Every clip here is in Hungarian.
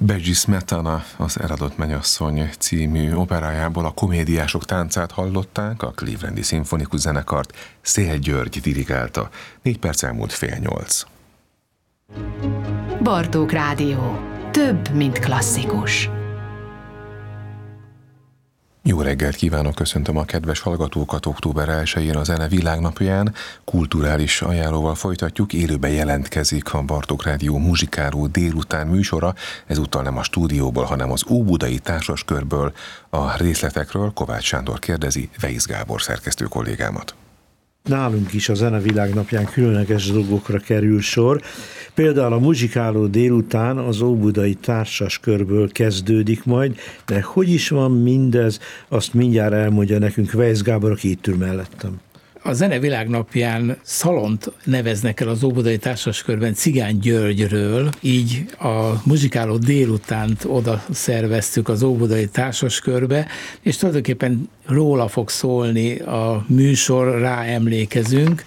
Begyi Smetana az Eladott mennyasszony című operájából a Komédiások táncát hallották, a Clevelandi Szimfonikus Zenekart Széll György dirigálta. 4 perc elmúlt 7:30. Bartók Rádió. Több, mint klasszikus. Jó reggelt kívánok, köszöntöm a kedves hallgatókat október 1-én a Zene Világnapján. Kulturális ajánlóval folytatjuk, élőben jelentkezik a Bartók Rádió muzsikáló délután műsora, ezúttal nem a stúdióból, hanem az Óbudai Társaskörből. A részletekről Kovács Sándor kérdezi Weisz Gábor szerkesztő kollégámat. Nálunk is a Zene Világnapján különleges dolgokra kerül sor. Például a muzsikáló délután az Óbudai Társaskörből kezdődik majd, de hogy is van mindez, azt mindjárt elmondja nekünk Weisz Gábor, aki itt ül mellettem. A Zene Világnapján szalont neveznek el az Óbudai Társaskörben Cigány Györgyről, így a muzsikáló délutánt oda szerveztük az Óbudai Társaskörbe, és tulajdonképpen róla fog szólni a műsor, ráemlékezünk,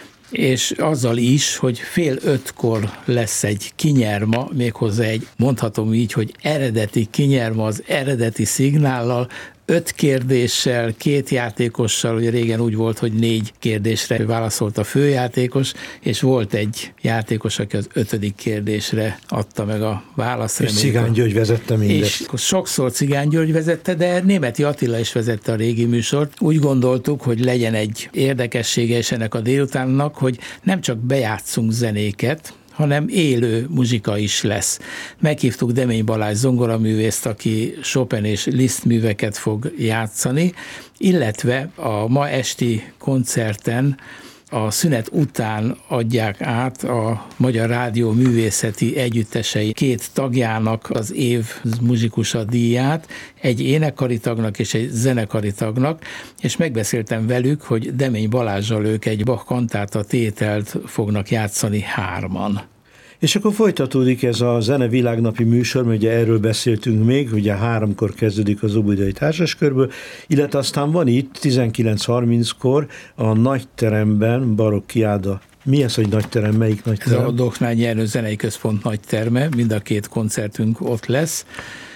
és azzal is, hogy 4:30 lesz egy kinyerma, méghozzá egy, mondhatom így, hogy eredeti kinyerma az eredeti szignállal, 5 kérdéssel, 2 játékossal, ugye régen úgy volt, hogy 4 kérdésre válaszolt a főjátékos, és volt egy játékos, aki az 5. kérdésre adta meg a választ. És Cigány György vezette mindet. És sokszor Cigány György vezette, de Németi Attila is vezette a régi műsort. Úgy gondoltuk, hogy legyen egy érdekessége is ennek a délutánnak, hogy nem csak bejátszunk zenéket, hanem élő muzsika is lesz. Meghívtuk Demény Balázs zongoraművészt, aki Chopin és Liszt műveket fog játszani, illetve a ma esti koncerten a szünet után adják át a Magyar Rádió művészeti együttesei 2 tagjának az év muzsikusa díját, egy énekkari tagnak és egy zenekari tagnak, és megbeszéltem velük, hogy Demény Balázssal ők egy Bach kantáta tételt fognak játszani 3-an. És akkor folytatódik ez a Zene Világnapi műsor, mert ugye erről beszéltünk még, ugye 3-kor kezdődik az Óbudai Társaskörből, illetve aztán van itt 19:30-kor a nagyteremben Barokkiáda. Mi ez, hogy nagyterem? Melyik nagyterem? Ez a Dohnányi Ernő Zenei Központ nagyterme, mind a 2 koncertünk ott lesz,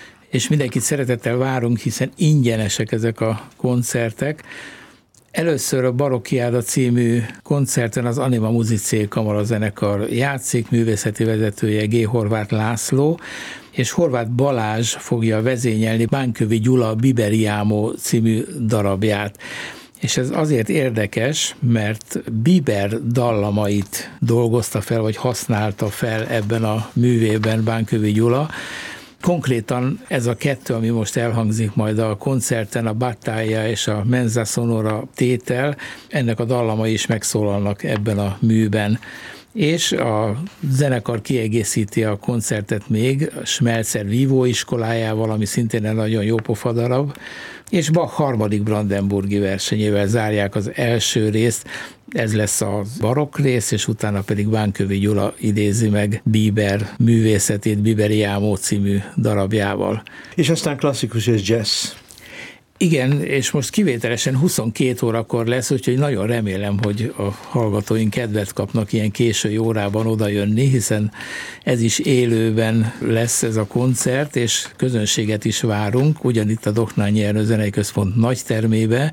és mindenkit szeretettel várunk, hiszen ingyenesek ezek a koncertek. Először a Barokkiáda című koncerten az Anima Musicé kamarazenekar játszik, művészeti vezetője G. Horváth László, és Horváth Balázs fogja vezényelni Bánkövi Gyula Biberiámo című darabját. És ez azért érdekes, mert Biber dallamait dolgozta fel, vagy használta fel ebben a művében Bánkövi Gyula. Konkrétan ez a 2, ami most elhangzik majd a koncerten, a Battaglia és a Mensa Sonora tétel, ennek a dallamai is megszólalnak ebben a műben. És a zenekar kiegészíti a koncertet még Smeltzer vívóiskolájával, ami szintén egy nagyon jó pofadarab, és Bach 3. brandenburgi versenyével zárják az első részt. Ez lesz a barokk rész, és utána pedig Bánkövi Gyula idézi meg Biber művészetét Biberiámo című darabjával. És aztán klasszikus és jazz. Igen, és most kivételesen 22 órakor lesz, úgyhogy nagyon remélem, hogy a hallgatóink kedvet kapnak ilyen késői órában odajönni, hiszen ez is élőben lesz ez a koncert, és közönséget is várunk, ugyanitt a Dohnányi Ernő Zenei Központ nagytermébe.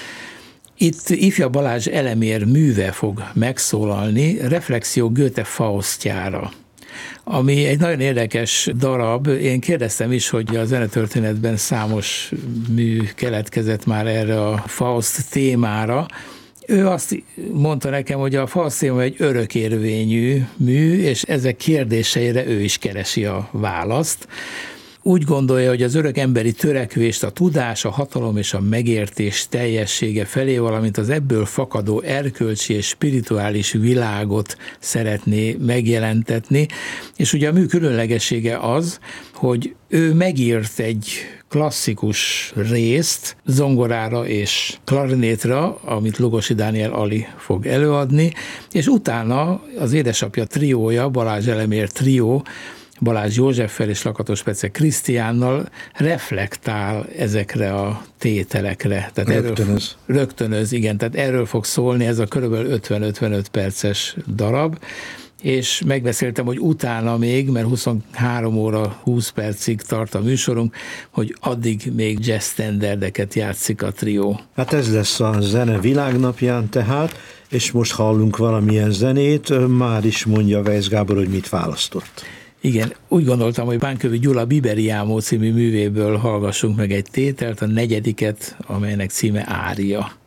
Itt Ifja Balázs elemér műve fog megszólalni, Reflexió Goethe Faustjára, ami egy nagyon érdekes darab. Én kérdeztem is, hogy a zenetörténetben számos mű keletkezett már erre a Faust témára. Ő azt mondta nekem, hogy a Faust téma egy örökérvényű mű, és ezek kérdéseire ő is keresi a választ. Úgy gondolja, hogy az örök emberi törekvést a tudás, a hatalom és a megértés teljessége felé, valamint az ebből fakadó erkölcsi és spirituális világot szeretné megjelentetni. És ugye a mű különlegessége az, hogy ő megírt egy klasszikus részt zongorára és klarinétra, amit Lugosi Dániel Ali fog előadni, és utána az édesapja triója, Balázs elemér trió, Balázs Józseffel és Lakatos Pece Krisztiánnal reflektál ezekre a tételekre. Tehát rögtönöz, igen, tehát erről fog szólni ez a körülbelül 50-55 perces darab, és megbeszéltem, hogy utána még, mert 23 óra 20 percig tart a műsorunk, hogy addig még jazz standardeket játszik a trió. Hát ez lesz a Zene Világnapján tehát, és most hallunk valamilyen zenét, már is mondja Weisz Gábor, hogy mit választott. Igen, úgy gondoltam, hogy Bánkövi Gyula Biberiámó című művéből hallgassunk meg egy tételt, a 4., amelynek címe Ária.